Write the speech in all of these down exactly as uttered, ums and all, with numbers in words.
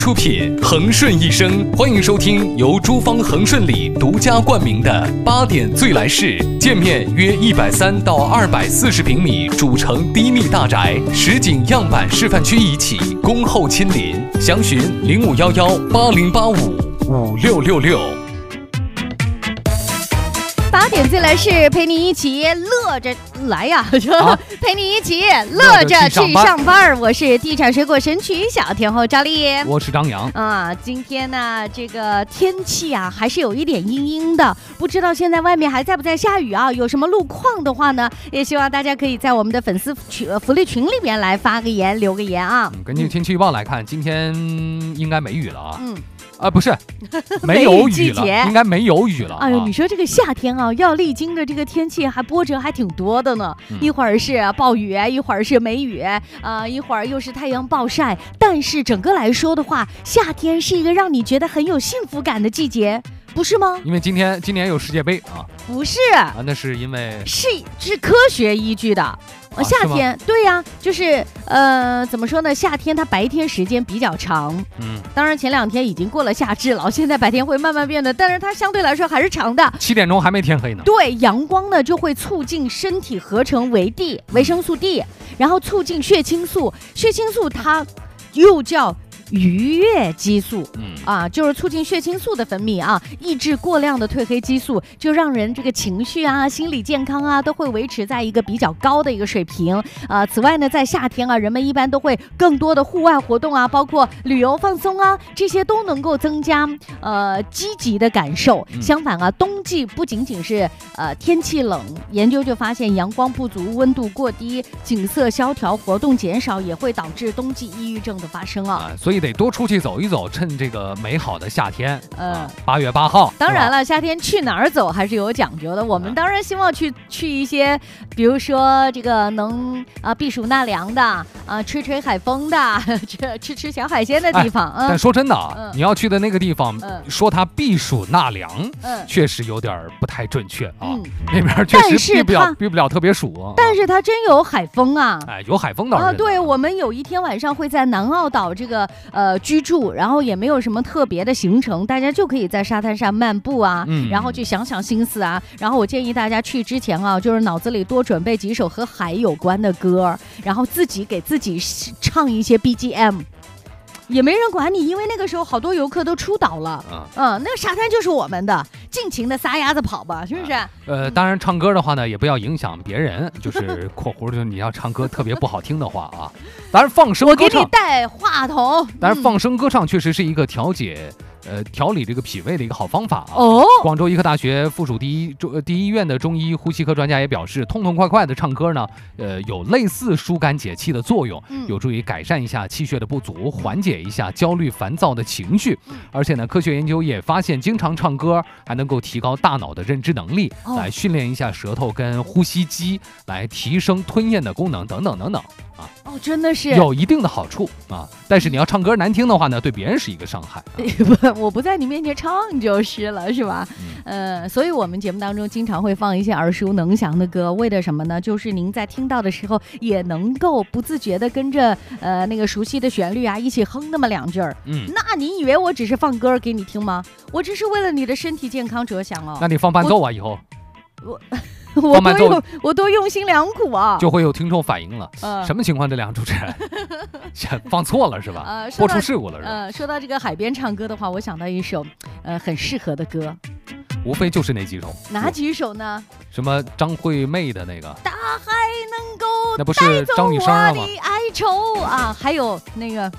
出品恒顺一生，欢迎收听由珠方恒顺里独家冠名的八点最来事。建面约一百三到二百四十平米，主城低密大宅，实景样板示范区一起，恭候亲临。详询零五幺幺八零八五五六六六。 八点最来是陪你一起乐着来呀，啊、陪你一起乐着去上班。我是地产水果神曲小天后赵丽， 我是张扬啊。今天呢，这个天气啊还是有一点阴阴的，不知道现在外面还在不在下雨啊？有什么路况的话呢，也希望大家可以在我们的粉丝群、福利群里边来发个言、留个言啊。 嗯、根据天气预报来看，今天应该没雨了啊。嗯。啊，不是， 没有雨了，应该没有雨了。 哎呦，你说这个夏天啊，要历经的这个天气还波折还挺多的呢。嗯、一会儿是暴雨，一会儿是梅雨，呃，一会儿又是太阳暴晒。但是整个来说的话，夏天是一个让你觉得很有幸福感的季节，不是吗？ 因为今天今年有世界杯啊。 不是啊，那是因为是是科学依据的。啊、夏天对呀、啊，就是呃，怎么说呢？夏天它白天时间比较长，嗯，当然前两天已经过了夏至了，现在白天会慢慢变得，但是它相对来说还是长的。 七点钟还没天黑呢。 对，阳光呢就会促进身体合成维 D 维生素 D， 然后促进血清素，血清素它又叫愉悦激素，嗯啊，就是促进血清素的分泌啊，抑制过量的褪黑激素，就让人这个情绪啊、心理健康啊都会维持在一个比较高的一个水平啊。此外呢，在夏天啊，人们一般都会更多的户外活动啊，包括旅游放松啊，这些都能够增加呃积极的感受。相反啊，冬季不仅仅是呃天气冷，研究就发现阳光不足、温度过低、景色萧条、活动减少，也会导致冬季抑郁症的发生啊。 啊所以得多出去走一走，趁这个美好的夏天。嗯，八月八号。 当然了，夏天去哪儿走还是有讲究的。我们当然希望去去一些，比如说这个能啊、呃、避暑纳凉的啊、呃，吹吹海风的，这吃吃小海鲜的地方。 哎嗯、但说真的啊、嗯，你要去的那个地方，嗯、说它避暑纳凉，嗯，确实有点不太准确啊。嗯、那边确实避不了避不了特别暑啊。 但是它真有海风啊！ 哎，有海风倒是。啊， 对，我们有一天晚上会在南澳岛这个。呃，居住，然后也没有什么特别的行程，大家就可以在沙滩上漫步啊，嗯、然后去想想心思啊。然后我建议大家去之前啊，就是脑子里多准备几首和海有关的歌，然后自己给自己唱一些 B G M。也没人管你，因为那个时候好多游客都出岛了，嗯，嗯那个沙滩就是我们的，尽情的撒丫子跑吧，是不是？ 呃，当然唱歌的话呢，也不要影响别人，就是括弧就是你要唱歌特别不好听的话啊，当然放声歌唱， 我给你带话筒， 当然放声歌唱确实是一个调节。呃，调理这个脾胃的一个好方法啊！哦，广州医科大学附属第一中第一医院的中医呼吸科专家也表示，痛痛快快的唱歌呢，呃，有类似疏肝解气的作用，有助于改善一下气血的不足，缓解一下焦虑烦躁的情绪。而且呢，科学研究也发现，经常唱歌还能够提高大脑的认知能力，哦、来训练一下舌头跟呼吸肌，来提升吞咽的功能等等等等。啊， 哦，真的是有一定的好处啊，但是你要唱歌难听的话呢，对别人是一个伤害、啊。 不，我不在你面前唱就是了，是吧？嗯、呃，所以我们节目当中经常会放一些耳熟能详的歌，为的什么呢？就是您在听到的时候也能够不自觉的跟着呃那个熟悉的旋律啊一起哼那么两句儿。嗯，那你以为我只是放歌给你听吗？我这是为了你的身体健康着想哦。 那你放伴奏啊，以后。 我。我多用我多用心良苦啊， 就会有听众反映了，呃、什么情况？这两个主持人放错了是吧？呃，播出事故了是吧？ 呃，说到这个海边唱歌的话，我想到一首呃很适合的歌， 无非就是那几首。 哪几首呢？ 什么张惠妹的那个？ 大海能够那不是张雨生吗？ 哀愁啊，还有那个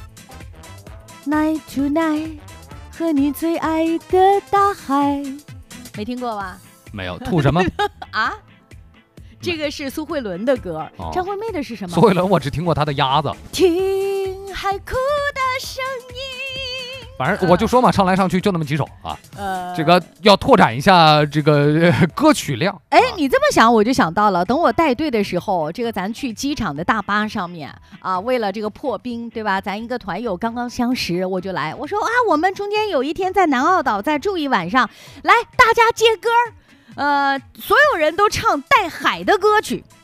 Night to Night 和你最爱的大海，没听过吧？ 没有，吐什么啊？这个是苏慧伦的歌，哦、张惠妹的是什么？ 苏慧伦我只听过她的鸭子。 听海哭的声音。 反正我就说嘛，呃、唱来唱去就那么几首啊。呃，这个要拓展一下这个、呃、歌曲量。 哎，你这么想，我就想到了，等我带队的时候，这个咱去机场的大巴上面啊，为了这个破冰，对吧？咱一个团友刚刚相识，我就来，我说啊，我们中间有一天在南澳岛再住一晚上，来大家接歌。呃，所有人都唱带海的歌曲，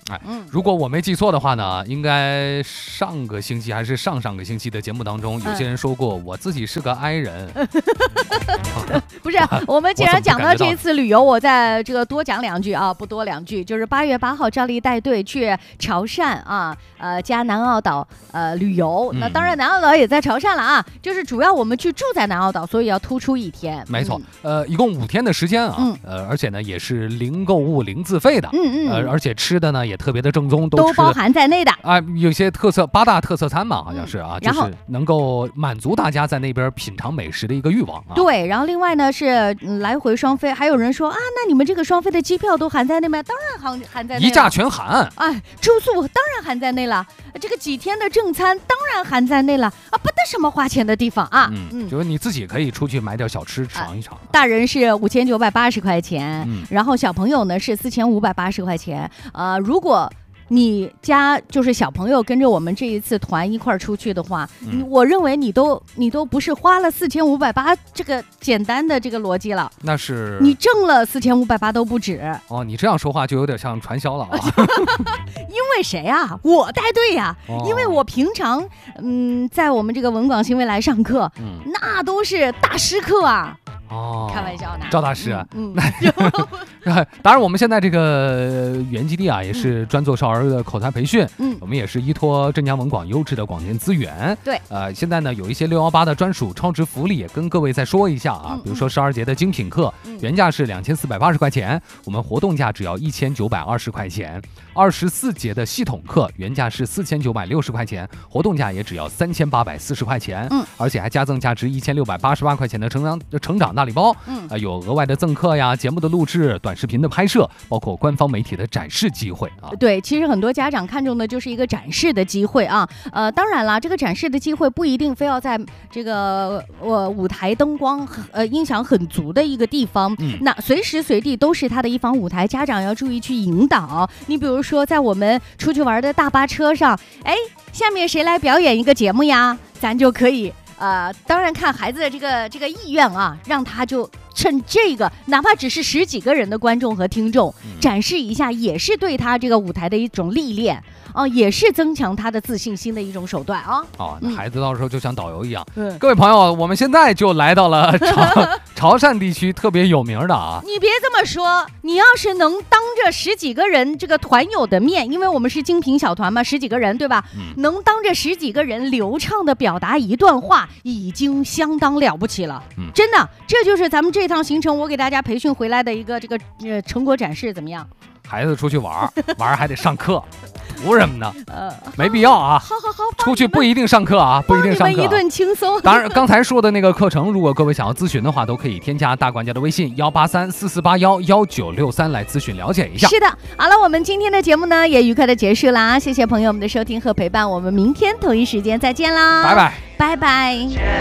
哎，嗯，如果我没记错的话呢，应该上个星期还是上上个星期的节目当中，有些人说过我自己是个 I 人。 不是，我们既然讲到这一次旅游，我再这个多讲两句啊，不多两句，就是八月八号照例带队去潮汕啊，呃加南澳岛呃旅游。嗯、那当然南澳岛也在潮汕了啊，就是主要我们去住在南澳岛，所以要突出一天。 没错，嗯、呃，一共五天的时间啊，嗯、呃，而且呢也是零购物零自费的，嗯嗯，呃，而且吃的呢也特别的正宗，都, 都包含在内的啊，有些特色八大特色餐嘛，好像是啊，嗯、就是能够满足大家在那边品尝美食的一个欲望啊。 对，然后另外呢是来回双飞，还有人说啊，那你们这个双飞的机票都含在内吗？当然含含在内了， 一价全含。 哎，住宿当然含在内了，这个几天的正餐当然含在内了啊，不得什么花钱的地方啊。 嗯嗯，就是你自己可以出去买点小吃尝一尝。啊、 大人是五千九百八十块钱，嗯、然后小朋友呢是四千五百八十块钱。呃，如果你家就是小朋友跟着我们这一次团一块儿出去的话，嗯、我认为你都你都不是花了四千五百八这个简单的这个逻辑了， 那是你挣了四千五百八都不止。 哦，你这样说话就有点像传销了啊。 因为谁啊？我带队呀、啊，哦、因为我平常嗯在我们这个文广新未来上课，嗯、那都是大师课啊。哦，开玩笑呢， 赵大师啊，嗯，嗯当然我们现在这个原基地啊，也是专做少儿的口才培训，嗯，我们也是依托镇江文广优质的广电资源， 对， 呃，现在呢有一些六一八的专属超值福利，也跟各位再说一下啊，嗯、比如说十二节的精品课，嗯、原价是两千四百八十块钱，我们活动价只要一千九百二十块钱；二十四节的系统课原价是四千九百六十块钱，活动价也只要三千八百四十块钱，嗯，而且还加赠价值一千六百八十八块钱的成长成长大礼包，嗯，啊、呃，有额外的赠课呀，节目的录制、短视频的拍摄，包括官方媒体的展示机会啊。 对，其实很多家长看重的就是一个展示的机会啊。呃，当然啦，这个展示的机会不一定非要在这个呃舞台灯光呃音响很足的一个地方，嗯，那随时随地都是它的一方舞台，家长要注意去引导。你比如说，在我们出去玩的大巴车上，哎，下面谁来表演一个节目呀？咱就可以。呃，当然看孩子的这个这个意愿啊，让他就趁这个哪怕只是十几个人的观众和听众、嗯、展示一下，也是对他这个舞台的一种历练啊、呃，也是增强他的自信心的一种手段啊。 哦，那孩子到时候就像导游一样。嗯，各位朋友，我们现在就来到了潮潮汕地区特别有名的啊。 你别这么说，你要是能当着十几个人这个团友的面，因为我们是精品小团嘛，十几个人对吧？嗯，能当着十几个人流畅的表达一段话，已经相当了不起了。嗯，真的，这就是咱们这趟行程我给大家培训回来的一个这个呃成果展示，怎么样？ 孩子出去玩玩还得上课，图什么呢？呃，没必要啊。 好好好， 出去不一定上课啊，不一定上课、啊。 你们一顿轻松。 当然，刚才说的那个课程，如果各位想要咨询的话，都可以添加大管家的微信幺八三四四八幺幺九六三来咨询了解一下。 是的，好了，我们今天的节目呢也愉快的结束啦，谢谢朋友们的收听和陪伴，我们明天同一时间再见啦， 拜拜， 拜拜。